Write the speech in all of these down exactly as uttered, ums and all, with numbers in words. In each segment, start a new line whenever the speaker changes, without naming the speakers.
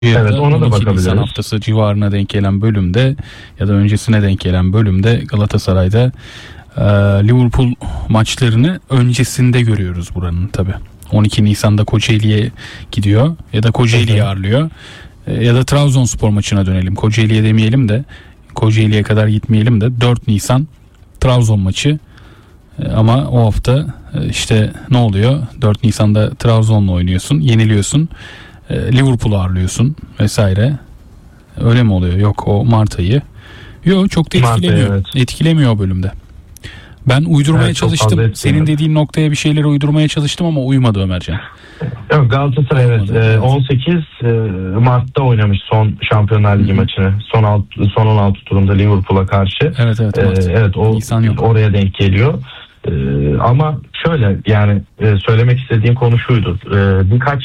Evet, ona da bakabiliriz. Nisan haftası civarına denk gelen bölümde ya da öncesine denk gelen bölümde Galatasaray'da e, Liverpool maçlarını öncesinde görüyoruz buranın tabi. on iki Nisan'da Kocaeli'ye gidiyor ya da Kocaeli'yi ağırlıyor. E, ya da Trabzonspor maçına dönelim. Kocaeli'ye demeyelim de Kocaeli'ye kadar gitmeyelim de dört Nisan Trabzon maçı. E, ama o hafta e, işte ne oluyor? dört Nisan'da Trabzon'la oynuyorsun, yeniliyorsun. Liverpool'u ağırlıyorsun vesaire. Öyle mi oluyor? Yok, o Mart ayı. Yok, çok da etkilemiyor. Mart, evet. Etkilemiyor o bölümde. Ben uydurmaya evet, çalıştım. Senin dediğin noktaya bir şeyleri uydurmaya çalıştım ama uymadı Ömercan.
Yok, Galatasaray evet, evet. on sekiz Mart'ta oynamış son Şampiyonlar Ligi maçını. Son alt, son on altı turunda Liverpool'a karşı.
Evet evet.
Ee, evet o oraya denk geliyor. Ee, ama şöyle yani e, söylemek istediğim konu şuydu. Ee, birkaç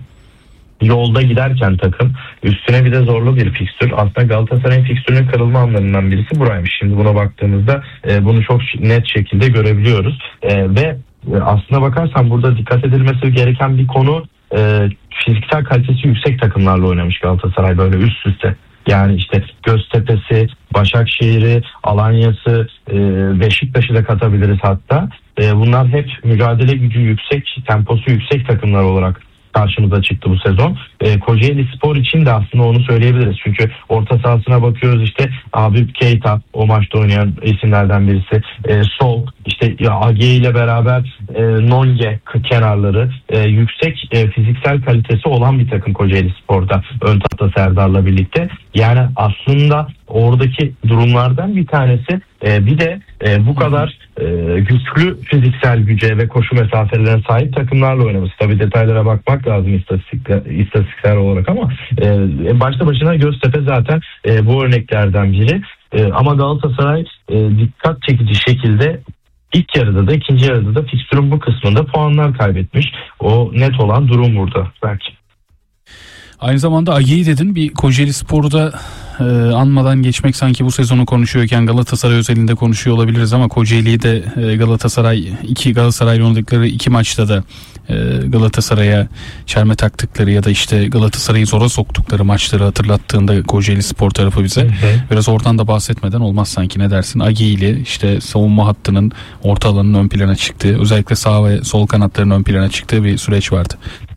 yolda giderken takım üstüne bir de zorlu bir fikstür. Aslında Galatasaray'ın fikstürünün kırılma anlarından birisi buraymış. Şimdi buna baktığımızda e, bunu çok net şekilde görebiliyoruz. E, ve e, aslına bakarsan burada dikkat edilmesi gereken bir konu e, fiziksel kalitesi yüksek takımlarla oynamış Galatasaray böyle üst üste. Yani işte Göztepe'si, Başakşehir'i, Alanya'sı, e, Beşiktaş'ı da katabiliriz hatta. E, bunlar hep mücadele gücü yüksek, temposu yüksek takımlar olarak karşımıza çıktı bu sezon. E, Kocaeli Spor için de aslında onu söyleyebiliriz. Çünkü orta sahasına bakıyoruz, işte Habib Keita o maçta oynayan isimlerden birisi. E, Sol, işte ya Age ile beraber e, Nonge kenarları e, yüksek e, fiziksel kalitesi olan bir takım Kocaeli Spor'da. Ön tarafta Serdar'la birlikte. Yani aslında oradaki durumlardan bir tanesi e, bir de e, bu kadar e, güçlü fiziksel güce ve koşu mesafelerine sahip takımlarla oynaması. Tabii detaylara bakmak lazım istatistikler, istatistikler olarak ama e, başta başına Göztepe zaten e, bu örneklerden biri. E, ama Galatasaray e, dikkat çekici şekilde ilk yarıda da ikinci yarıda da fikstürün bu kısmında puanlar kaybetmiş. O net olan durum burada belki.
Aynı zamanda Age'yi dedin, bir Kocaeli Spor'da e, anmadan geçmek sanki bu sezonu konuşuyorken Galatasaray özelinde konuşuyor olabiliriz ama Kocaeli'yi de e, Galatasaray iki Galatasaray'la oynadıkları iki maçta da e, Galatasaray'a çelme taktıkları ya da işte Galatasaray'ı zora soktukları maçları hatırlattığında Kocaeli Spor tarafı bize, hı hı, biraz oradan da bahsetmeden olmaz sanki, ne dersin? Age ile işte savunma hattının, orta alanın ön plana çıktığı, özellikle sağ ve sol kanatların ön plana çıktığı bir süreç vardı.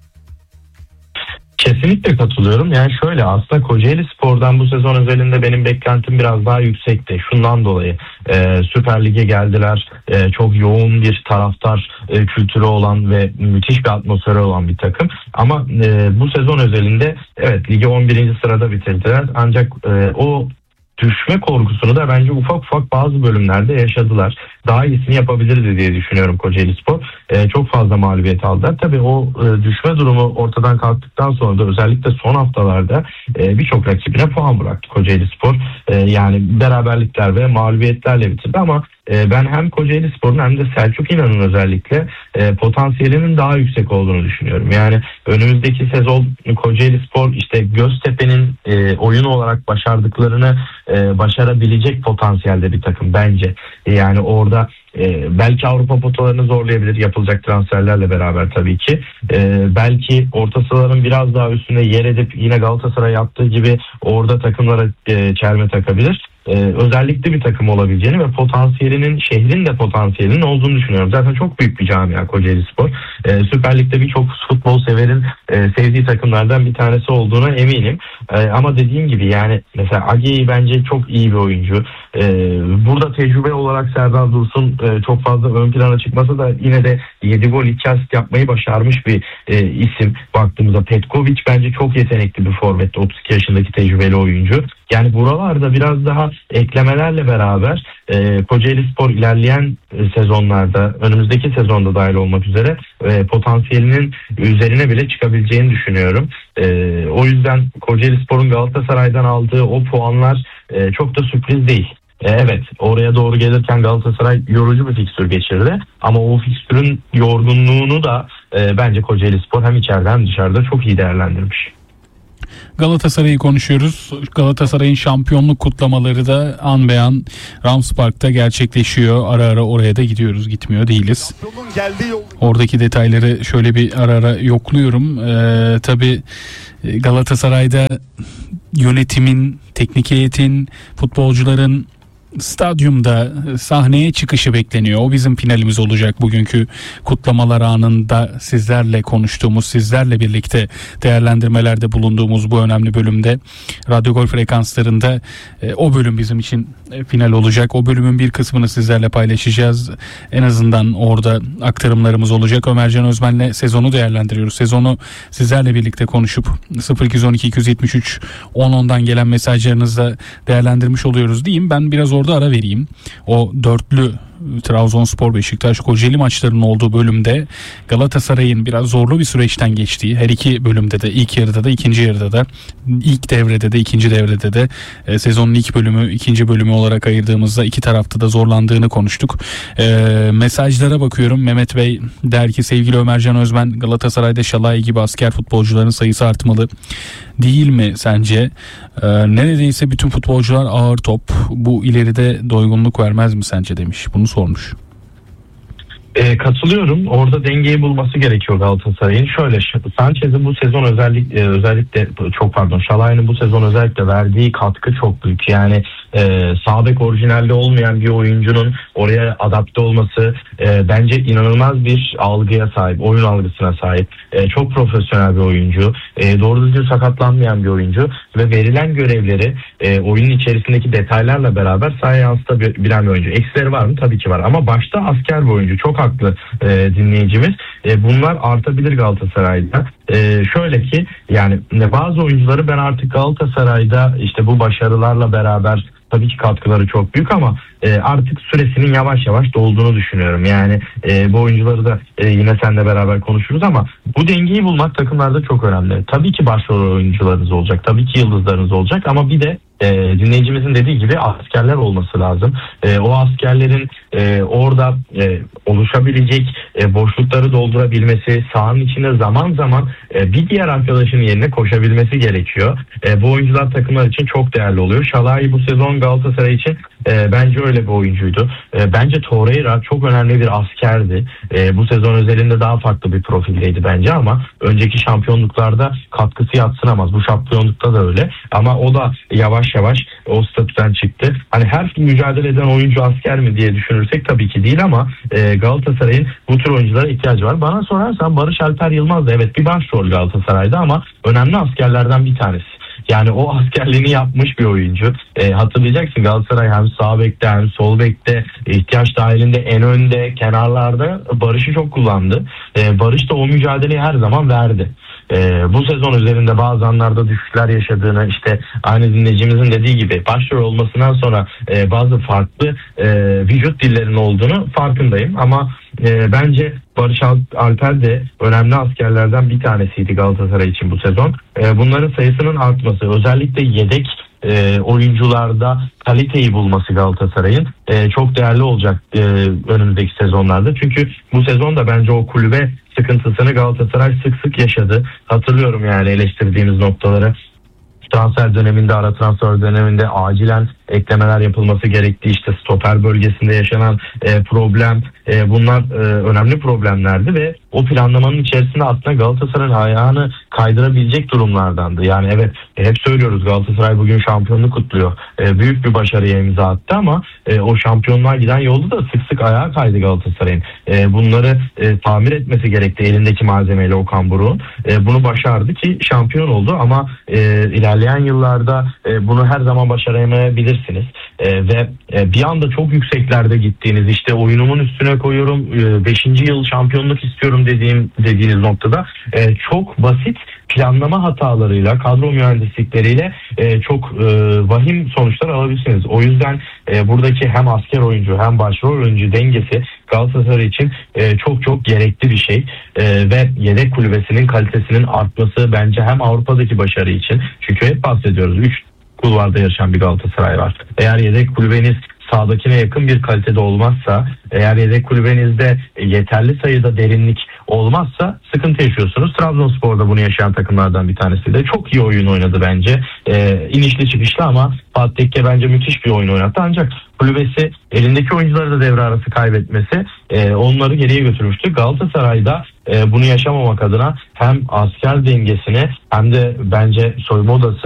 Kesinlikle katılıyorum. Yani şöyle, aslında Kocaeli Spor'dan bu sezon özelinde benim beklentim biraz daha yüksekti. Şundan dolayı e, Süper Lig'e geldiler. E, çok yoğun bir taraftar e, kültürü olan ve müthiş bir atmosferi olan bir takım. Ama e, bu sezon özelinde evet ligi on birinci sırada bitirdiler. Ancak e, o düşme korkusunu da bence ufak ufak bazı bölümlerde yaşadılar. Daha iyisini yapabilirdi diye düşünüyorum Kocaeli Spor. Ee, çok fazla mağlubiyet aldılar. Tabii o e, düşme durumu ortadan kalktıktan sonra da özellikle son haftalarda e, birçok rakibine puan bıraktı Kocaeli Spor. E, yani beraberlikler ve mağlubiyetlerle bitirdi ama e, ben hem Kocaeli Spor'un hem de Selçuk İnan'ın özellikle e, potansiyelinin daha yüksek olduğunu düşünüyorum. Yani önümüzdeki sezon Kocaeli Spor işte Göztepe'nin e, oyun olarak başardıklarını e, başarabilecek potansiyelde bir takım bence. Yani orada e, belki Avrupa potalarını zorlayabilir yapılacak transferlerle beraber tabii ki. E, belki orta sahaların biraz daha üstüne yer edip yine Galatasaray yaptığı gibi orada takımlara e, çelme takabilir. Ee, özellikle bir takım olabileceğini ve potansiyelinin, şehrin de potansiyelinin olduğunu düşünüyorum. Zaten çok büyük bir camia Kocaeli Spor. Ee, Süper Lig'de birçok futbol severin e, sevdiği takımlardan bir tanesi olduğuna eminim. E, ama dediğim gibi yani mesela Age'yi bence çok iyi bir oyuncu. E, burada tecrübe olarak Serdar Dursun e, çok fazla ön plana çıkmasa da yine de yedi gol iki asist yapmayı başarmış bir e, isim baktığımızda. Petkovic bence çok yetenekli bir forvet. otuz iki yaşındaki tecrübeli oyuncu. Yani buralarda biraz daha eklemelerle beraber e, Kocaeli Spor ilerleyen e, sezonlarda, önümüzdeki sezonda dahil olmak üzere e, potansiyelinin üzerine bile çıkabileceğini düşünüyorum. E, o yüzden Kocaeli Spor'un Galatasaray'dan aldığı o puanlar e, çok da sürpriz değil. E, evet, oraya doğru gelirken Galatasaray yorucu bir fikstür geçirdi ama o fikstürün yorgunluğunu da e, bence Kocaeli Spor hem içeride hem dışarıda çok iyi değerlendirmiş.
Galatasaray'ı konuşuyoruz. Galatasaray'ın şampiyonluk kutlamaları da an be an Rams Park'ta gerçekleşiyor. Ara ara oraya da gidiyoruz, gitmiyor değiliz. Oradaki detayları şöyle bir ara ara yokluyorum. Ee, tabii Galatasaray'da yönetimin, teknik heyetin, futbolcuların stadyumda sahneye çıkışı bekleniyor. O bizim finalimiz olacak. Bugünkü kutlamalar anında sizlerle konuştuğumuz, sizlerle birlikte değerlendirmelerde bulunduğumuz bu önemli bölümde Radyo Gol frekanslarında e, o bölüm bizim için e, final olacak. O bölümün bir kısmını sizlerle paylaşacağız. En azından orada aktarımlarımız olacak. Ömercan Özmen'le sezonu değerlendiriyoruz. Sezonu sizlerle birlikte konuşup sıfır iki on iki iki yetmiş üç on ondan gelen mesajlarınızla değerlendirmiş oluyoruz diyeyim. Ben biraz orada ara vereyim. O dörtlü Trabzonspor, Beşiktaş, Kocaeli maçlarının olduğu bölümde Galatasaray'ın biraz zorlu bir süreçten geçtiği, her iki bölümde de, ilk yarıda da ikinci yarıda da, ilk devrede de ikinci devrede de e, sezonun ilk bölümü ikinci bölümü olarak ayırdığımızda iki tarafta da zorlandığını konuştuk. E, mesajlara bakıyorum. Mehmet Bey der ki sevgili Ömercan Özmen, Galatasaray'da Şalay gibi asker futbolcuların sayısı artmalı değil mi sence? E, neredeyse bütün futbolcular ağır top. Bu ileride doygunluk vermez mi sence demiş. Bunu sormuş.
E, katılıyorum. Orada dengeyi bulması gerekiyor Galatasaray'ın. Şöyle, Sanchez'in bu sezon özellikle özellikle çok pardon Şalay'ın bu sezon özellikle verdiği katkı çok büyük. Yani e, sağ bek orijinalde olmayan bir oyuncunun oraya adapte olması e, bence inanılmaz bir algıya sahip, oyun algısına sahip. E, çok profesyonel bir oyuncu, e, doğru düzgün sakatlanmayan bir oyuncu ve verilen görevleri e, oyunun içerisindeki detaylarla beraber sahaya yansıtabilen bir oyuncu. Eksileri var mı? Tabii ki var. Ama başta asker bir oyuncu. Çok haklı e, dinleyicimiz. E, bunlar artabilir Galatasaray'da. E, şöyle ki yani bazı oyuncuları ben artık Galatasaray'da işte bu başarılarla beraber tabii ki katkıları çok büyük ama e, artık süresinin yavaş yavaş dolduğunu düşünüyorum. Yani e, bu oyuncuları da e, yine seninle beraber konuşuruz ama bu dengeyi bulmak takımlarda çok önemli. Tabii ki başrol oyuncularınız olacak. Tabii ki yıldızlarınız olacak ama bir de e, dinleyicimizin dediği gibi askerler olması lazım. E, o askerlerin e, orada e, oluşabilecek e, boşlukları doldurabilmesi, sahanın içinde zaman zaman e, bir diğer arkadaşının yerine koşabilmesi gerekiyor. E, bu oyuncular takımlar için çok değerli oluyor. Şalay bu sezon Galatasaray için e, bence öyle bir oyuncuydu. E, bence Torreira çok önemli bir askerdi. E, bu sezon özelinde daha farklı bir profildeydi bence ama önceki şampiyonluklarda katkısı yadsınamaz. Bu şampiyonlukta da öyle. Ama o da yavaş yavaş o statüden çıktı. Hani her mücadele eden oyuncu asker mi diye düşünürsek tabii ki değil ama e, Galatasaray'ın bu tür oyunculara ihtiyacı var. Bana sorarsan Barış Alper Yılmaz da evet bir başrol Galatasaray'da ama önemli askerlerden bir tanesi. Yani o askerliğini yapmış bir oyuncu. E, hatırlayacaksın Galatasaray hem sağ bekte hem sol bekte ihtiyaç dahilinde en önde kenarlarda Barış'ı çok kullandı. E, Barış da o mücadeleyi her zaman verdi. Ee, bu sezon üzerinde bazı anlarda düşüşler yaşadığını işte aynı dinleyicimizin dediği gibi başrol olmasından sonra e, bazı farklı e, vücut dillerinin olduğunu farkındayım ama e, bence Barış Alper de önemli askerlerden bir tanesiydi Galatasaray için bu sezon. E, bunların sayısının artması özellikle yedek E, oyuncularda kaliteyi bulması Galatasaray'ın e, çok değerli olacak e, önümüzdeki sezonlarda. Çünkü bu sezon da bence o kulübe sıkıntısını Galatasaray sık sık yaşadı. Hatırlıyorum yani eleştirdiğimiz noktaları. Transfer döneminde, ara transfer döneminde acilen eklemeler yapılması gerektiği işte stoper bölgesinde yaşanan e, problem e, bunlar e, önemli problemlerdi ve o planlamanın içerisinde aslında Galatasaray'ın ayağını kaydırabilecek durumlardandı. Yani evet hep söylüyoruz Galatasaray bugün şampiyonluğu kutluyor. E, büyük bir başarıya imza attı ama e, o şampiyonluğa giden yolda da sık sık ayağa kaydı Galatasaray'ın. E, bunları e, tamir etmesi gerekti elindeki malzemeyle Okan Buruk'un. E, bunu başardı ki şampiyon oldu ama e, ilerleyen yıllarda e, bunu her zaman başaramayabilir. Ee, ve e, bir anda çok yükseklerde gittiğiniz işte oyunumun üstüne koyuyorum beşinci yıl şampiyonluk istiyorum dediğim dediğiniz noktada e, çok basit planlama hatalarıyla kadro mühendislikleriyle e, çok e, vahim sonuçlar alabilirsiniz. O yüzden e, buradaki hem asker oyuncu hem başrol oyuncu dengesi Galatasaray için e, çok çok gerekli bir şey e, ve yedek kulübesinin kalitesinin artması bence hem Avrupa'daki başarı için çünkü hep bahsediyoruz üç kulvarda yaşayan bir Galatasaray var. Eğer yedek kulübeniz sağdakine yakın bir kalitede olmazsa, eğer yedek kulübenizde yeterli sayıda derinlik olmazsa sıkıntı yaşıyorsunuz. Trabzonspor'da bunu yaşayan takımlardan bir tanesi de. Çok iyi oyun oynadı bence. Ee, inişli çıkışlı ama Fatih Tekke bence müthiş bir oyun oynattı. Ancak kulübesi elindeki oyuncuları da devre arası kaybetmesi e, onları geriye götürmüştü. Galatasaray'da e, bunu yaşamamak adına hem asker dengesini hem de bence soyunma odası